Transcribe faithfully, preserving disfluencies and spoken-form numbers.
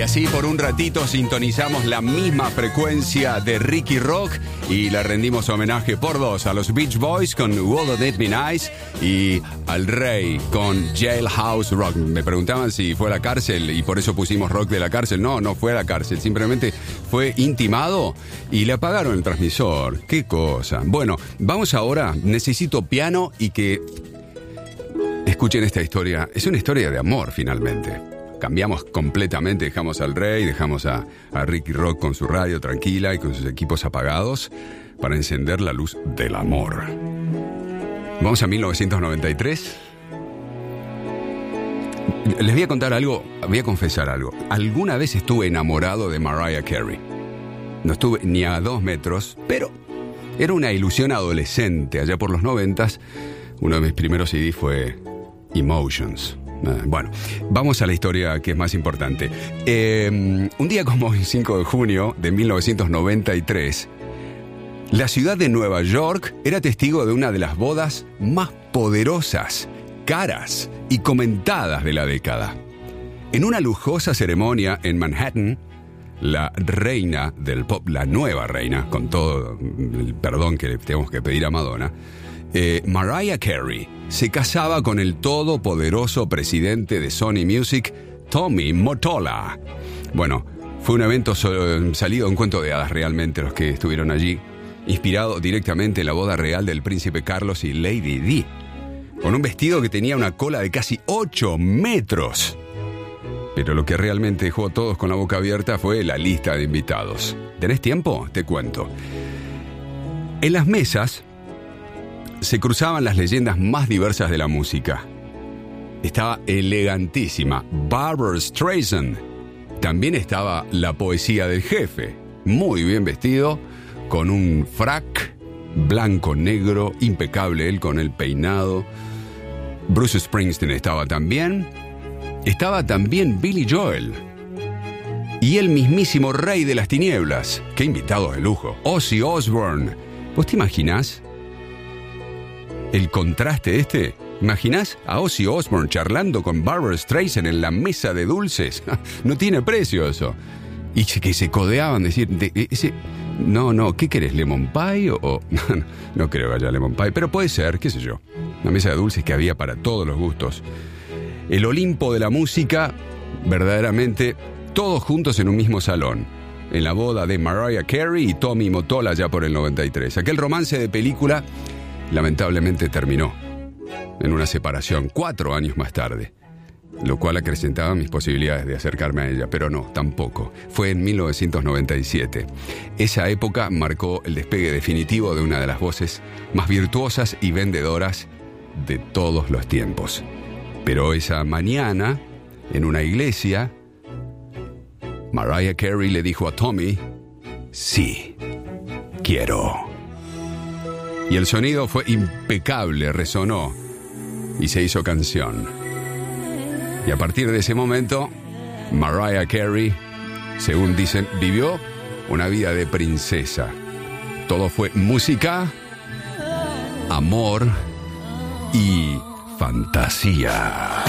así por un ratito sintonizamos la misma frecuencia de Ricky Rock y le rendimos homenaje por dos a los Beach Boys con Wouldn't It Be Nice y al Rey con Jailhouse Rock. Me preguntaban si fue a la cárcel y por eso pusimos rock de la cárcel. No, no fue a la cárcel, simplemente fue intimado y le apagaron el transmisor. Qué cosa. Bueno, vamos ahora, necesito piano y que escuchen esta historia. Es una historia de amor finalmente. Cambiamos completamente, dejamos al Rey, dejamos a, a Ricky Rock con su radio tranquila y con sus equipos apagados para encender la luz del amor. Vamos a mil novecientos noventa y tres. Les voy a contar algo, voy a confesar algo. Alguna vez estuve enamorado de Mariah Carey. No estuve ni a dos metros, pero era una ilusión adolescente. Allá por los noventas, uno de mis primeros C D fue Emotions. Bueno, vamos a la historia que es más importante. Eh, un día como el cinco de junio de mil novecientos noventa y tres, la ciudad de Nueva York era testigo de una de las bodas más poderosas, caras y comentadas de la década. En una lujosa ceremonia en Manhattan, la reina del pop, la nueva reina, con todo el perdón que le tenemos que pedir a Madonna, eh, Mariah Carey se casaba con el todopoderoso presidente de Sony Music, Tommy Mottola. Bueno, fue un evento so- salido de un cuento de hadas realmente los que estuvieron allí, inspirado directamente en la boda real del príncipe Carlos y Lady Di, con un vestido que tenía una cola de casi ocho metros. Pero lo que realmente dejó a todos con la boca abierta fue la lista de invitados. ¿Tenés tiempo? Te cuento. En las mesas se cruzaban las leyendas más diversas de la música. Estaba elegantísima Barbra Streisand. También estaba la poesía del jefe, muy bien vestido, con un frac blanco, negro, impecable él con el peinado. Bruce Springsteen estaba también. Estaba también Billy Joel. Y el mismísimo rey de las tinieblas. ¡Qué invitados de lujo! Ozzy Osbourne. ¿Vos te imaginás el contraste este? ¿Imaginás a Ozzy Osbourne charlando con Barbra Streisand en la mesa de dulces? No tiene precio eso. Y que se codeaban, decir, de, de, ese, no, no, ¿qué querés? ¿Lemon pie? O, o no, no, no creo que haya lemon pie, pero puede ser, qué sé yo. Una mesa de dulces que había para todos los gustos. El Olimpo de la música, verdaderamente, todos juntos en un mismo salón. En la boda de Mariah Carey y Tommy Mottola ya por el noventa y tres. Aquel romance de película lamentablemente terminó en una separación cuatro años más tarde, lo cual acrecentaba mis posibilidades de acercarme a ella, pero no, tampoco. Fue en mil novecientos noventa y siete. Esa época marcó el despegue definitivo de una de las voces más virtuosas y vendedoras de todos los tiempos. Pero esa mañana, en una iglesia, Mariah Carey le dijo a Tommy, sí, quiero. Y el sonido fue impecable, resonó y se hizo canción. Y a partir de ese momento, Mariah Carey, según dicen, vivió una vida de princesa. Todo fue música, amor y fantasía.